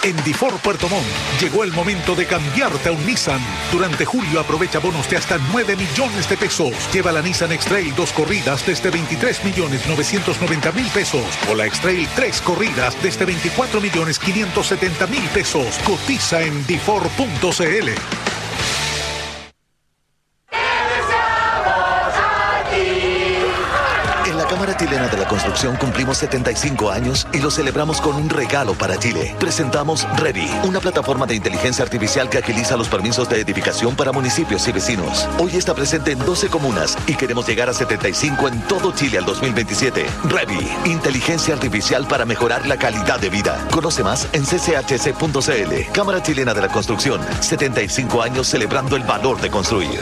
En Difor Puerto Montt llegó el momento de cambiarte a un Nissan. Durante julio aprovecha bonos de hasta 9 millones de pesos. Lleva la Nissan X-Trail 2 corridas desde 23.990.000 pesos. O la X-Trail 3 corridas desde 24.570.000 pesos. Cotiza en Difor.cl. En la Cámara Chilena de la Construcción cumplimos 75 años y lo celebramos con un regalo para Chile. Presentamos Ready, una plataforma de inteligencia artificial que agiliza los permisos de edificación para municipios y vecinos. Hoy está presente en 12 comunas y queremos llegar a 75 en todo Chile al 2027. Ready, inteligencia artificial para mejorar la calidad de vida. Conoce más en cchc.cl. Cámara Chilena de la Construcción, 75 años celebrando el valor de construir.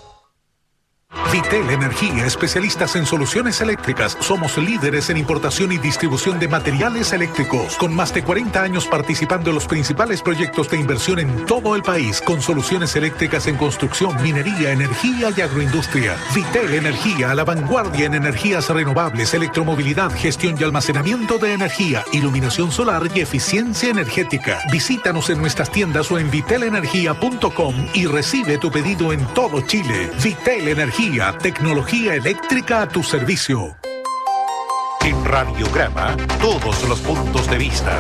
Vitel Energía, especialistas en soluciones eléctricas. Somos líderes en importación y distribución de materiales eléctricos, con más de 40 años participando en los principales proyectos de inversión en todo el país, con soluciones eléctricas en construcción, minería, energía y agroindustria. Vitel Energía, a la vanguardia en energías renovables, electromovilidad, gestión y almacenamiento de energía, iluminación solar y eficiencia energética. Visítanos en nuestras tiendas o en vitelenergia.com y recibe tu pedido en todo Chile. Vitel Energía, tecnología eléctrica a tu servicio. En Radiograma, todos los puntos de vista.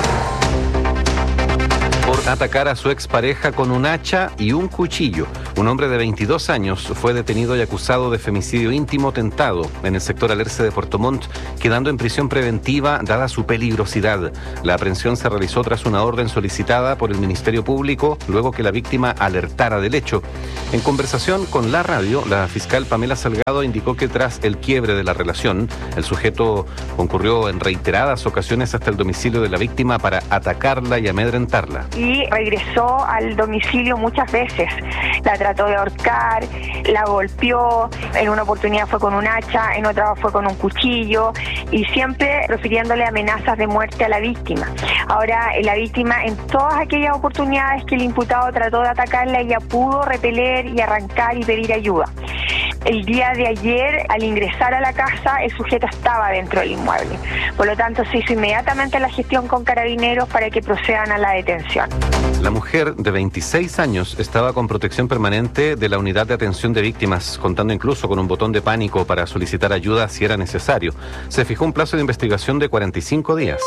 Por atacar a su expareja con un hacha y un cuchillo. Un hombre de 22 años fue detenido y acusado de femicidio íntimo tentado en el sector Alerce de Puerto Montt, quedando en prisión preventiva dada su peligrosidad. La aprehensión se realizó tras una orden solicitada por el Ministerio Público luego que la víctima alertara del hecho. En conversación con la radio, la fiscal Pamela Salgado indicó que tras el quiebre de la relación, el sujeto concurrió en reiteradas ocasiones hasta el domicilio de la víctima para atacarla y amedrentarla. Y regresó al domicilio muchas veces. La trató de ahorcar, la golpeó, en una oportunidad fue con un hacha, en otra fue con un cuchillo y siempre profiriéndole amenazas de muerte a la víctima. Ahora, la víctima, en todas aquellas oportunidades que el imputado trató de atacarla, ella pudo repeler y arrancar y pedir ayuda. El día de ayer, al ingresar a la casa, el sujeto estaba dentro del inmueble. Por lo tanto, se hizo inmediatamente la gestión con carabineros para que procedan a la detención. La mujer de 26 años estaba con protección permanente de la unidad de atención de víctimas, contando incluso con un botón de pánico para solicitar ayuda si era necesario. Se fijó un plazo de investigación de 45 días.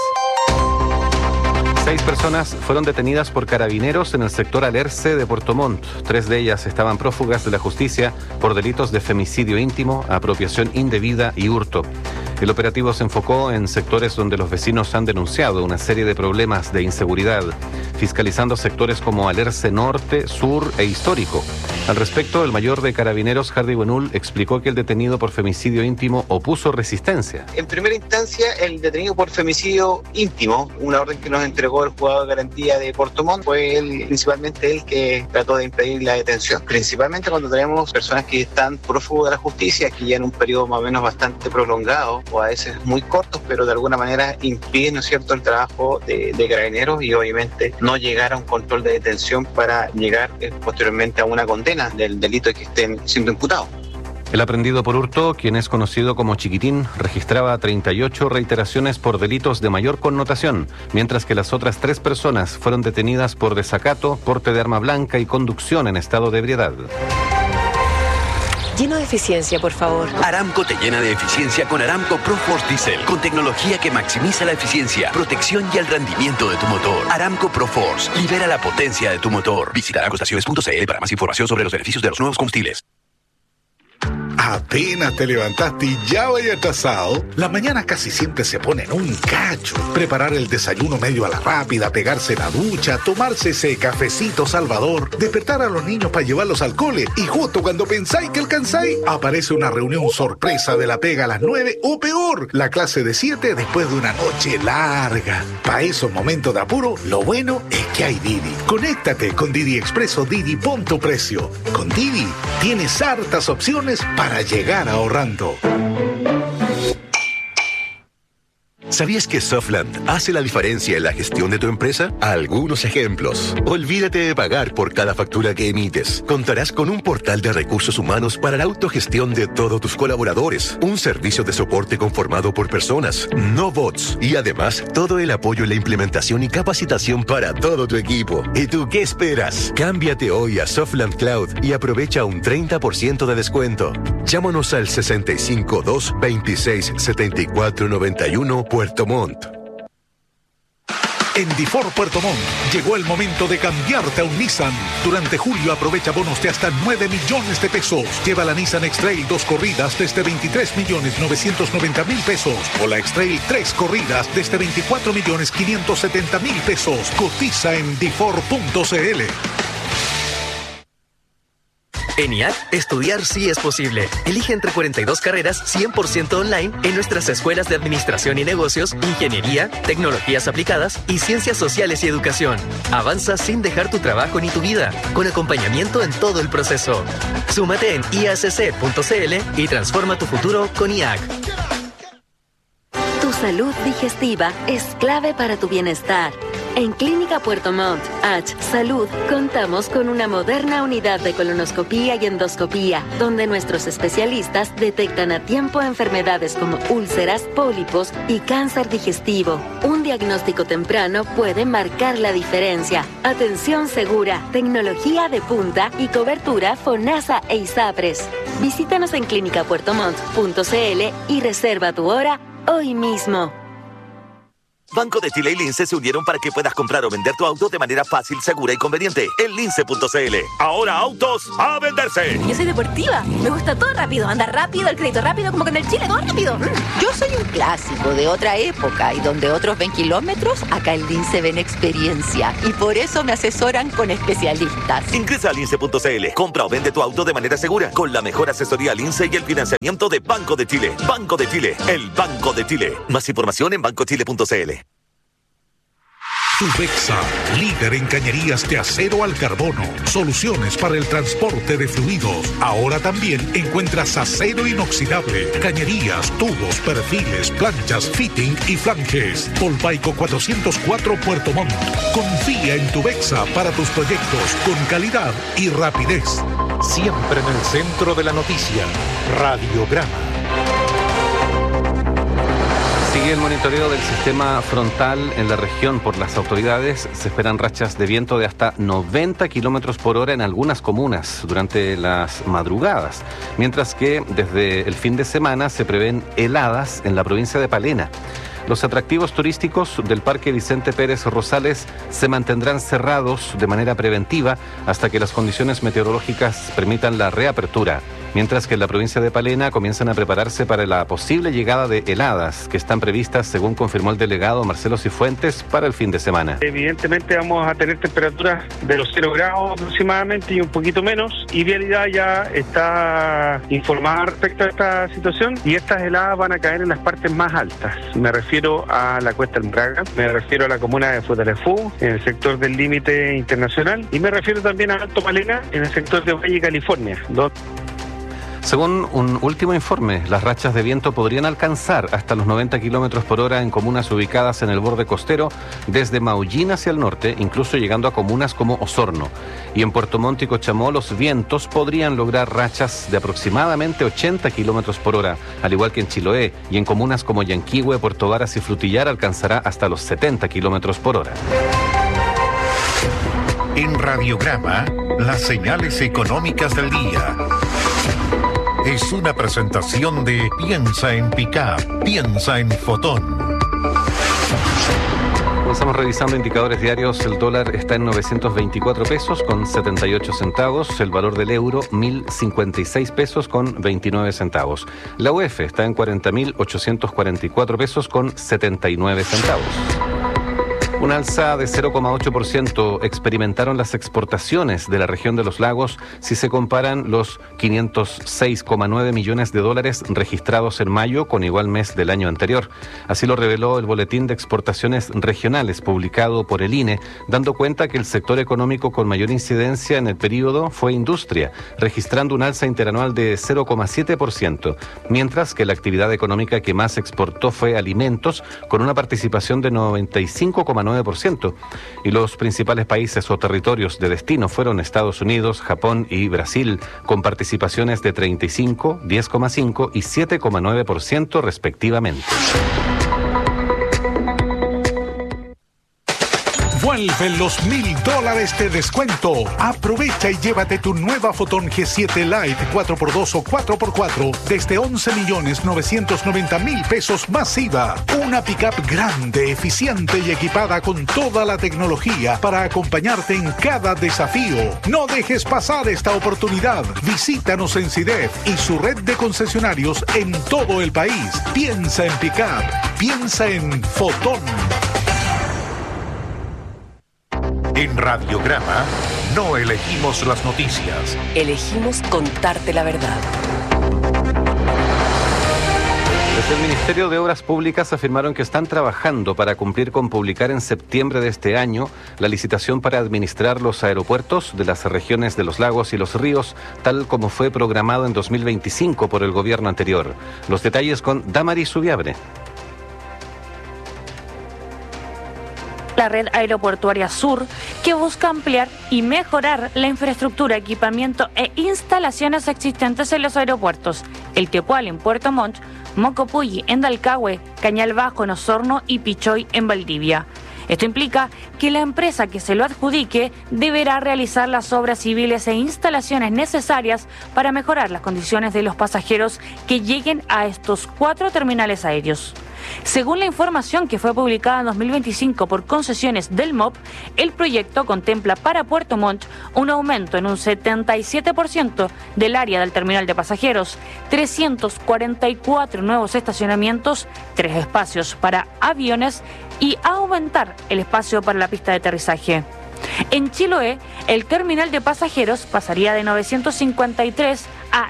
6 personas fueron detenidas por carabineros en el sector Alerce de Puerto Montt. 3 de ellas estaban prófugas de la justicia por delitos de femicidio íntimo, apropiación indebida y hurto. El operativo se enfocó en sectores donde los vecinos han denunciado una serie de problemas de inseguridad, fiscalizando sectores como Alerce Norte, Sur e Histórico. Al respecto, el mayor de Carabineros, Hardy Buenul, explicó que el detenido por femicidio íntimo opuso resistencia. En primera instancia, el detenido por femicidio íntimo, una orden que nos entregó el juzgado de garantía de Puerto Montt, fue principalmente él que trató de impedir la detención. Principalmente cuando tenemos personas que están prófugos de la justicia, que ya en un periodo más o menos bastante prolongado, o a veces muy cortos, pero de alguna manera impiden, ¿no es cierto?, el trabajo de Carabineros y obviamente no llegar a un control de detención para llegar posteriormente a una condena del delito de que estén siendo imputados. El aprendido por hurto, quien es conocido como Chiquitín, registraba 38 reiteraciones por delitos de mayor connotación, mientras que las otras 3 personas fueron detenidas por desacato, porte de arma blanca y conducción en estado de ebriedad. Lleno de eficiencia, por favor. Aramco te llena de eficiencia con Aramco ProForce Diesel, con tecnología que maximiza la eficiencia, protección y el rendimiento de tu motor. Aramco ProForce, libera la potencia de tu motor. Visita aramcoestaciones.cl para más información sobre los beneficios de los nuevos combustibles. Apenas te levantaste y ya vaya atrasado. Las mañanas casi siempre se ponen un cacho. Preparar el desayuno medio a la rápida, pegarse la ducha, tomarse ese cafecito salvador, despertar a los niños para llevarlos al cole y justo cuando pensáis que alcanzáis, aparece una reunión sorpresa de la pega a las 9 o peor, la clase de 7 después de una noche larga. Para esos momentos de apuro, lo bueno es que hay Didi. Conéctate con Didi Expreso Didi, pon tu precio. Con Didi tienes hartas opciones para llegar ahorrando. ¿Sabías que Softland hace la diferencia en la gestión de tu empresa? Algunos ejemplos. Olvídate de pagar por cada factura que emites. Contarás con un portal de recursos humanos para la autogestión de todos tus colaboradores. Un servicio de soporte conformado por personas, no bots. Y además, todo el apoyo en la implementación y capacitación para todo tu equipo. ¿Y tú qué esperas? Cámbiate hoy a Softland Cloud y aprovecha un 30% de descuento. Llámanos al 652 26 74 91 Puerto Montt. En Difor Puerto Montt llegó el momento de cambiarte a un Nissan. Durante julio aprovecha bonos de hasta 9 millones de pesos. Lleva la Nissan X-Trail 2 corridas desde 23.990.000 pesos o la X-Trail 3 corridas desde 24.570.000 pesos. Cotiza en Difor.cl. En IAC, estudiar sí es posible. Elige entre 42 carreras 100% online en nuestras escuelas de Administración y Negocios, Ingeniería, Tecnologías Aplicadas y Ciencias Sociales y Educación. Avanza sin dejar tu trabajo ni tu vida, con acompañamiento en todo el proceso. Súmate en iacc.cl y transforma tu futuro con IAC. Tu salud digestiva es clave para tu bienestar. En Clínica Puerto Montt, H Salud, contamos con una moderna unidad de colonoscopía y endoscopía, donde nuestros especialistas detectan a tiempo enfermedades como úlceras, pólipos y cáncer digestivo. Un diagnóstico temprano puede marcar la diferencia. Atención segura, tecnología de punta y cobertura FONASA e ISAPRES. Visítanos en clinicapuertomont.cl y reserva tu hora hoy mismo. Banco de Chile y Lince se unieron para que puedas comprar o vender tu auto de manera fácil, segura y conveniente en lince.cl. Ahora autos a venderse. Yo soy deportiva, me gusta todo rápido, andar rápido, el crédito rápido, como que en el Chile todo rápido. Yo soy un clásico de otra época y donde otros ven kilómetros, acá en Lince ven experiencia y por eso me asesoran con especialistas. Ingresa a lince.cl, compra o vende tu auto de manera segura con la mejor asesoría Lince y el financiamiento de Banco de Chile. Banco de Chile, el Banco de Chile. Más información en bancochile.cl. Tubexa, líder en cañerías de acero al carbono. Soluciones para el transporte de fluidos. Ahora también encuentras acero inoxidable, cañerías, tubos, perfiles, planchas, fitting y flanges. Polpaico 404 Puerto Montt. Confía en Tubexa para tus proyectos con calidad y rapidez. Siempre en el centro de la noticia. Radiograma. Sigue el monitoreo del sistema frontal en la región por las autoridades. Se esperan rachas de viento de hasta 90 kilómetros por hora en algunas comunas durante las madrugadas, mientras que desde el fin de semana se prevén heladas en la provincia de Palena. Los atractivos turísticos del Parque Vicente Pérez Rosales se mantendrán cerrados de manera preventiva hasta que las condiciones meteorológicas permitan la reapertura, mientras que en la provincia de Palena comienzan a prepararse para la posible llegada de heladas que están previstas, según confirmó el delegado Marcelo Cifuentes, para el fin de semana. Evidentemente vamos a tener temperaturas de los 0 grados aproximadamente y un poquito menos, y Vialidad ya está informada respecto a esta situación y estas heladas van a caer en las partes más altas. Me refiero a la Cuesta del Moraga, me refiero a la comuna de Futalefú, en el sector del límite internacional, y me refiero también a Alto Palena, en el sector de Valle, California. Según un último informe, las rachas de viento podrían alcanzar hasta los 90 kilómetros por hora en comunas ubicadas en el borde costero, desde Maullín hacia el norte, incluso llegando a comunas como Osorno. Y en Puerto Montt y Cochamó los vientos podrían lograr rachas de aproximadamente 80 kilómetros por hora, al igual que en Chiloé, y en comunas como Yanquihue, Puerto Varas y Frutillar alcanzará hasta los 70 kilómetros por hora. En Radiograma, las señales económicas del día. Es una presentación de Piensa en Pickup, piensa en Fotón. Comenzamos revisando indicadores diarios. El dólar está en 924 pesos con 78 centavos. El valor del euro, 1.056 pesos con 29 centavos. La UF está en 40.844 pesos con 79 centavos. Un alza de 0,8% experimentaron las exportaciones de la región de los lagos si se comparan los 506,9 millones de dólares registrados en mayo con igual mes del año anterior. Así lo reveló el Boletín de Exportaciones Regionales publicado por el INE, dando cuenta que el sector económico con mayor incidencia en el periodo fue industria, registrando un alza interanual de 0,7%, mientras que la actividad económica que más exportó fue alimentos, con una participación de 95,9%. Y los principales países o territorios de destino fueron Estados Unidos, Japón y Brasil, con participaciones de 35, 10,5 y 7,9% respectivamente. Vuelven los $1,000 de descuento. Aprovecha y llévate tu nueva Fotón G7 Lite 4x2 o 4x4 desde 11.990.000 pesos más IVA. Una pickup grande, eficiente y equipada con toda la tecnología para acompañarte en cada desafío. No dejes pasar esta oportunidad. Visítanos en CIDEF y su red de concesionarios en todo el país. Piensa en pickup. Piensa en Fotón. En Radiograma no elegimos las noticias. Elegimos contarte la verdad. Desde el Ministerio de Obras Públicas afirmaron que están trabajando para cumplir con publicar en septiembre de este año la licitación para administrar los aeropuertos de las regiones de los lagos y los ríos, tal como fue programado en 2025 por el gobierno anterior. Los detalles con Damaris Subiabre. La red aeroportuaria sur, que busca ampliar y mejorar la infraestructura, equipamiento e instalaciones existentes en los aeropuertos: El Tepual en Puerto Montt, Mocopulli en Dalcahue, Cañal Bajo en Osorno y Pichoy en Valdivia. Esto implica que la empresa que se lo adjudique deberá realizar las obras civiles e instalaciones necesarias para mejorar las condiciones de los pasajeros que lleguen a estos 4 terminales aéreos. Según la información que fue publicada en 2025 por Concesiones del MOP, el proyecto contempla para Puerto Montt un aumento en un 77% del área del terminal de pasajeros, 344 nuevos estacionamientos, 3 espacios para aviones y aumentar el espacio para la pista de aterrizaje. En Chiloé, el terminal de pasajeros pasaría de 953 a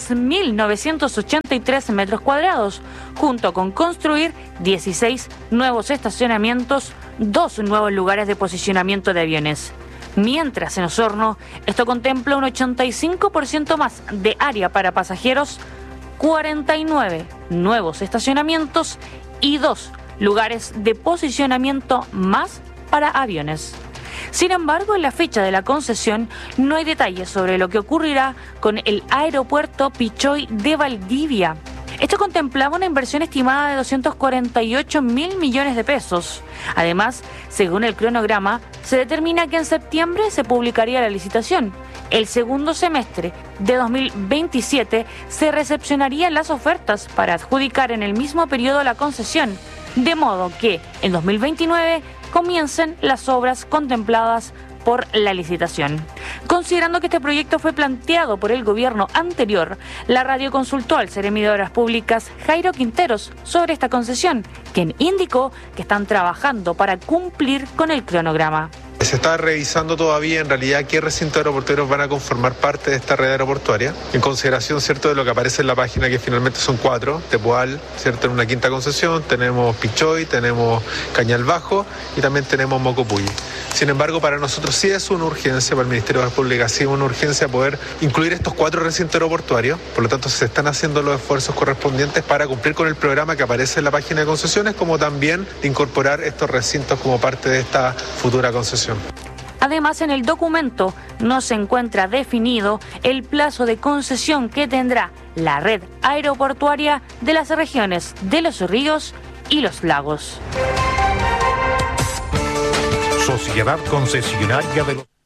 10.983 metros cuadrados, junto con construir 16 nuevos estacionamientos, 2 nuevos lugares de posicionamiento de aviones. Mientras en Osorno, esto contempla un 85% más de área para pasajeros, 49 nuevos estacionamientos y 2 lugares de posicionamiento más para aviones. Sin embargo, en la fecha de la concesión no hay detalles sobre lo que ocurrirá con el aeropuerto Pichoy de Valdivia. Esto contemplaba una inversión estimada de 248.000 millones de pesos. Además, según el cronograma, se determina que en septiembre se publicaría la licitación. El segundo semestre de 2027 se recepcionarían las ofertas para adjudicar en el mismo periodo la concesión, de modo que en 2029 comiencen las obras contempladas por la licitación. Considerando que este proyecto fue planteado por el gobierno anterior, la radio consultó al Seremi de Obras Públicas, Jairo Quinteros, sobre esta concesión, quien indicó que están trabajando para cumplir con el cronograma. Se está revisando todavía en realidad qué recintos aeroportuarios van a conformar parte de esta red aeroportuaria, en consideración, cierto, de lo que aparece en la página, que finalmente son 4, Tepual, cierto, en una quinta concesión, tenemos Pichoy, tenemos Cañal Bajo y también tenemos Mocopulli. Sin embargo, para nosotros sí es una urgencia, para el Ministerio de Obras Públicas sí es una urgencia poder incluir estos 4 recintos aeroportuarios, por lo tanto se están haciendo los esfuerzos correspondientes para cumplir con el programa que aparece en la página de concesiones, como también de incorporar estos recintos como parte de esta futura concesión. Además, en el documento no se encuentra definido el plazo de concesión que tendrá la red aeroportuaria de las regiones de los ríos y los lagos. Sociedad Concesionaria de los